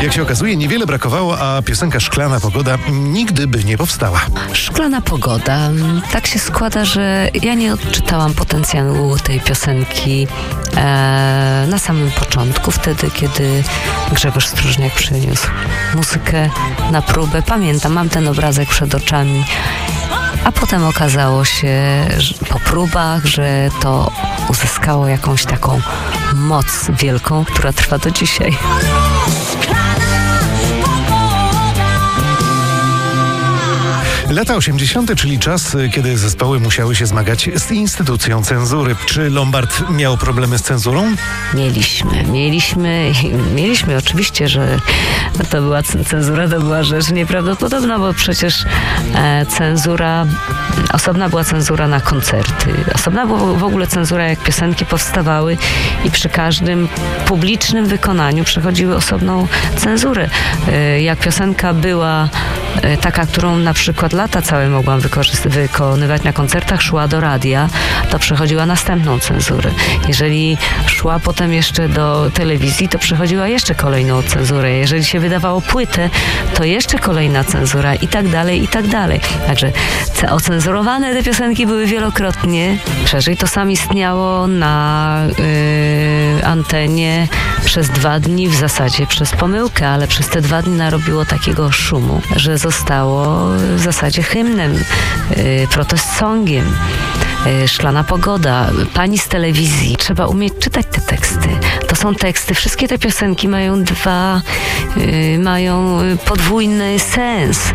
Jak się okazuje, niewiele brakowało, a piosenka Szklana Pogoda nigdy by nie powstała. Szklana Pogoda. Tak się składa, że ja nie odczytałam potencjału tej piosenki na samym początku, wtedy, kiedy Grzegorz Stróżniak przyniósł muzykę na próbę. Pamiętam, mam ten obrazek przed oczami, a potem okazało się po próbach, że to uzyskało jakąś taką moc wielką, która trwa do dzisiaj. Lata 80., czyli czas, kiedy zespoły musiały się zmagać z instytucją cenzury. Czy Lombard miał problemy z cenzurą? Mieliśmy oczywiście, że to była cenzura, to była rzecz nieprawdopodobna, bo przecież osobna była cenzura na koncerty, osobna była w ogóle cenzura, jak piosenki powstawały i przy każdym publicznym wykonaniu przechodziły osobną cenzurę. Jak piosenka była taka, którą na przykład lata całe mogłam wykonywać na koncertach, szła do radia, to przechodziła następną cenzurę. Jeżeli szła potem jeszcze do telewizji, to przechodziła jeszcze kolejną cenzurę. Jeżeli się wydawało płytę, to jeszcze kolejna cenzura i tak dalej, i tak dalej. Także ocenzurowane te piosenki były wielokrotnie. Szerzej to sam istniało na antenie przez 2 dni, w zasadzie przez pomyłkę, ale przez te 2 dni narobiło takiego szumu, że zostało w zasadzie hymnem, protest songiem. Szklana Pogoda, pani z telewizji. Trzeba umieć czytać te teksty. To są teksty, wszystkie te piosenki mają podwójny sens.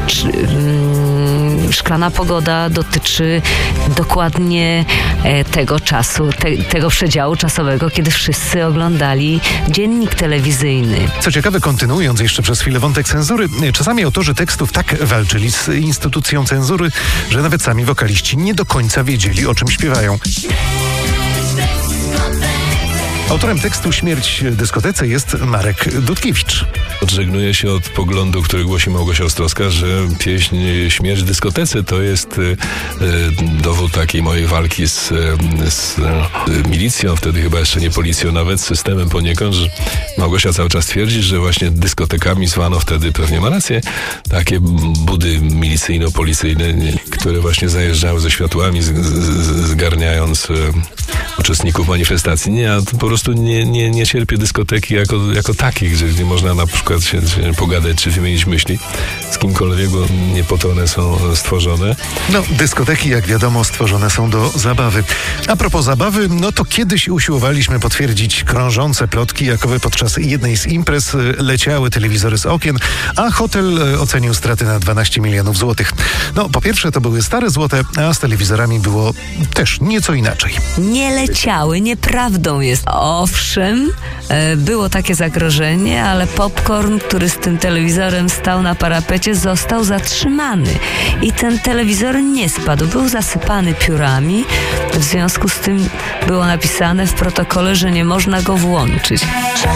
Szklana Pogoda dotyczy dokładnie tego czasu, tego przedziału czasowego, kiedy wszyscy oglądali dziennik telewizyjny. Co ciekawe, kontynuując jeszcze przez chwilę wątek cenzury, czasami autorzy tekstów tak walczyli z instytucją cenzury, że nawet sami wokaliści nie do końca wiedzieli, o czym śpiewają. Autorem tekstu Śmierć dyskotece jest Marek Dudkiewicz. Odżegnuję się od poglądu, który głosi Małgosia Ostrowska, że pieśń Śmierć dyskotece to jest dowód takiej mojej walki z milicją, wtedy chyba jeszcze nie policją, nawet z systemem poniekąd, że Małgosia cały czas twierdzi, że właśnie dyskotekami zwano wtedy, pewnie ma rację, takie budy milicyjno-policyjne, które właśnie zajeżdżały ze światłami, zgarniając uczestników manifestacji. Nie, ja po prostu nie cierpię dyskoteki jako takich, gdzie nie można na przykład się pogadać czy wymienić myśli z kimkolwiek, bo nie po to one są stworzone. No, dyskoteki, jak wiadomo, stworzone są do zabawy. A propos zabawy, no to kiedyś usiłowaliśmy potwierdzić krążące plotki, jakoby podczas jednej z imprez leciały telewizory z okien, a hotel ocenił straty na 12 milionów złotych. No, po pierwsze to były stare złote, a z telewizorami było też nieco inaczej. Nie leciały, nieprawdą jest. Owszem, było takie zagrożenie, ale popcorn, który z tym telewizorem stał na parapecie, został zatrzymany. I ten telewizor nie spadł. Był zasypany piórami. W związku z tym było napisane w protokole, że nie można go włączyć.